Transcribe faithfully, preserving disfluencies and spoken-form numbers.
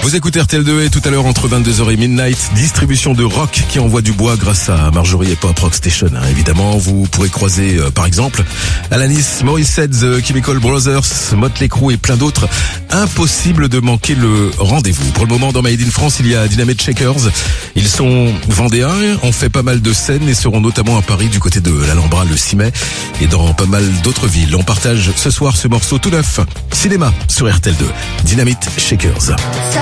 Vous écoutez R T L deux et tout à l'heure entre vingt-deux heures et midnight, distribution de rock qui envoie du bois grâce à Marjorie et Pop Rock Station. Hein. Évidemment, vous pourrez croiser euh, par exemple Alanis Morissette, The Chemical Brothers, Motley Crue et plein d'autres. Impossible de manquer le rendez-vous. Pour le moment, dans Made in France, il y a Dynamite Shakers. Ils sont vendéens, ont fait pas mal de scènes et seront notamment à Paris du côté de l'Alhambra le six mai et dans pas mal d'autres villes. On partage ce soir ce morceau tout neuf. Cinéma sur R T L deux. Dynamite Shakers.